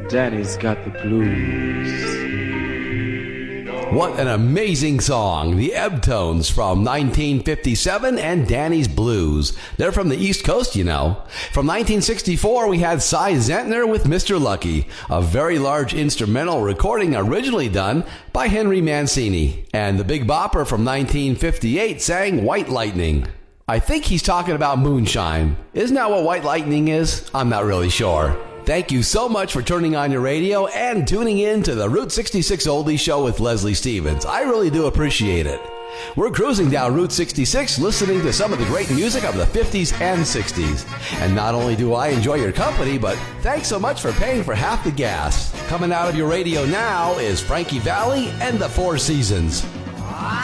Danny's got the blues. What an amazing song. The Ebtones from 1957 and Danny's Blues. They're from the East Coast, you know. From 1964, we had Cy Zentner with Mr. Lucky, a very large instrumental recording originally done by Henry Mancini. And the Big Bopper from 1958 sang White Lightning. I think he's talking about moonshine. Isn't that what White Lightning is? I'm not really sure. Thank you so much for turning on your radio and tuning in to the Route 66 Oldie Show with Leslie Stevens. I really do appreciate it. We're cruising down Route 66 listening to some of the great music of the 50s and 60s. And not only do I enjoy your company, but thanks so much for paying for half the gas. Coming out of your radio now is Frankie Valli and the Four Seasons.